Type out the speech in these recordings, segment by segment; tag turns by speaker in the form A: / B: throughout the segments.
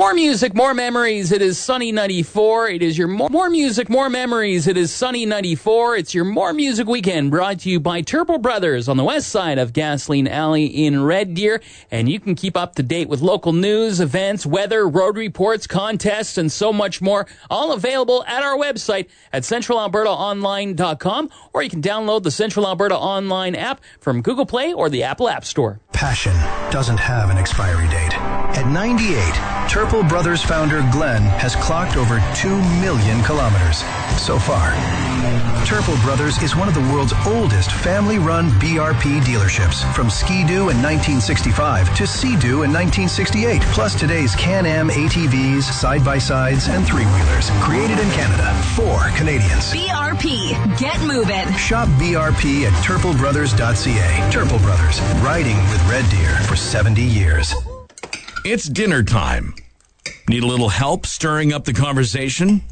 A: More music, more memories. It is Sunny 94. It is your more music, more memories. It is Sunny 94. It's your More Music Weekend, brought to you by Turple Brothers on the west side of Gasoline Alley in Red Deer. And you can keep up to date with local news, events, weather, road reports, contests, and so much more. All available at our website at centralalbertaonline.com, or you can download the Central Alberta Online app from Google Play or the Apple App Store.
B: Passion doesn't have an expiry date. At 98, Turple Brothers founder Glenn has clocked over 2 million kilometers so far. Turple Brothers is one of the world's oldest family-run BRP dealerships, from Ski-Doo in 1965 to Sea-Doo in 1968, plus today's Can-Am ATVs, side-by-sides, and three-wheelers, created in Canada for Canadians.
C: BRP, get moving.
B: Shop BRP at turplebrothers.ca. Turple Brothers, riding with Red Deer for 70 years.
D: It's dinner time. Need a little help stirring up the conversation?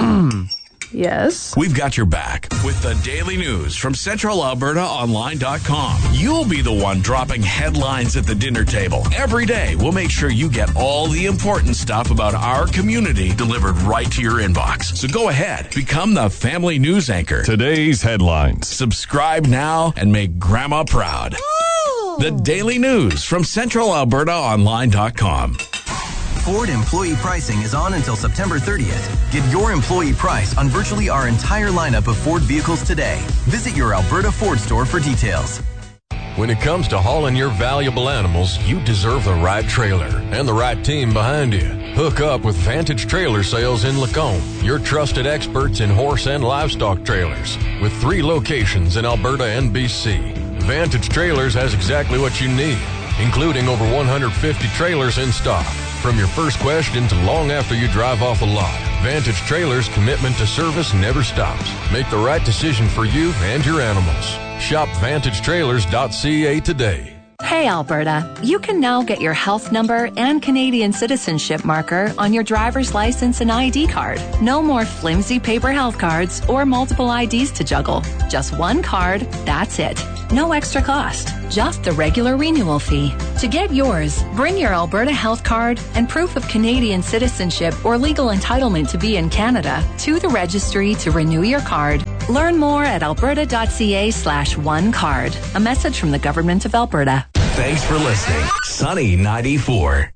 E: Yes.
D: We've got your back with the daily news from CentralAlbertaOnline.com. You'll be the one dropping headlines at the dinner table. Every day, we'll make sure you get all the important stuff about our community delivered right to your inbox. So go ahead, become the family news anchor.
F: Today's headlines.
D: Subscribe now and make Grandma proud. The daily news from CentralAlbertaOnline.com.
G: Ford employee pricing is on until September 30th. Get your employee price on virtually our entire lineup of Ford vehicles today. Visit your Alberta Ford store for details.
H: When it comes to hauling your valuable animals, you deserve the right trailer and the right team behind you. Hook up with Vantage Trailer Sales in Lacombe, your trusted experts in horse and livestock trailers. With 3 locations in Alberta and BC, Vantage Trailers has exactly what you need, including over 150 trailers in stock. From your first question to long after you drive off the lot, Vantage Trailers' commitment to service never stops. Make the right decision for you and your animals. Shop VantageTrailers.ca today.
I: Hey Alberta, you can now get your health number and Canadian citizenship marker on your driver's license and ID card. No more flimsy paper health cards or multiple IDs to juggle. Just one card, that's it. No extra cost, just the regular renewal fee. To get yours, bring your Alberta health card and proof of Canadian citizenship or legal entitlement to be in Canada to the registry to renew your card. Learn more at alberta.ca/onecard. A message from the Government of Alberta.
D: Thanks for listening. Sunny 94.